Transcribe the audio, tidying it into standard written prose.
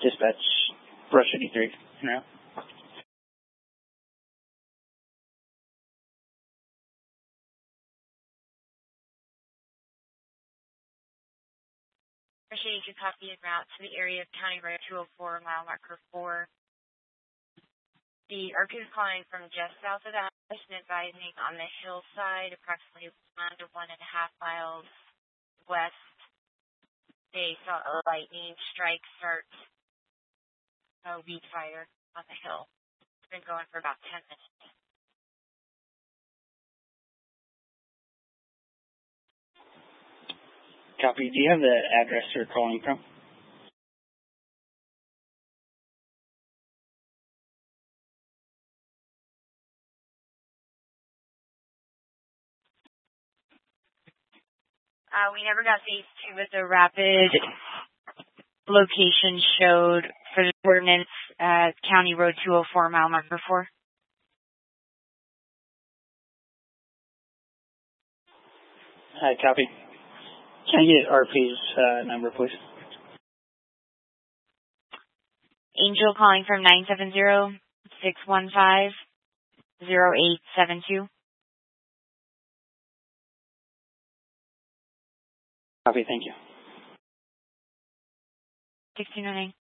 Dispatch, Brush 83. No. Brush 82 copy en route to the area of County Road 204, mile marker 4. The ARC is calling from just south of that and advising on the hillside, approximately 1 to 1.5 miles west. They saw a lightning strike start a weed fire on the hill. It's been going for about 10 minutes. Copy. Do you have the address you're calling from? We never got phase 2, but the rapid location showed for the ordinance at County Road 204, mile marker 4. Hi, copy. Can I get RP's number, please? Angel calling from 970-615-0872. Copy, thank you. 1609.